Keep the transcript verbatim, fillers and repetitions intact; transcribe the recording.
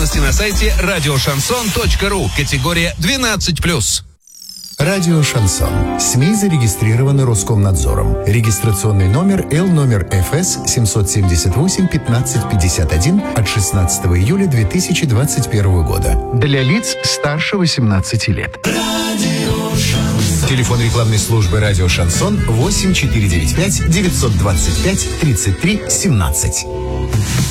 Подробности на сайте радиошансон точка ру. Категория двенадцать плюс. Радио «Шансон». СМИ зарегистрированы Роскомнадзором. Регистрационный номер Л номер эф эс семьсот семьдесят восемь пятнадцать пятьдесят один от шестнадцатого июля две тысячи двадцать первого года. Для лиц старше восемнадцати лет. Телефон рекламной службы «Радио Шансон» восемь четыре девять пять девятьсот двадцать пять тридцать три семнадцать.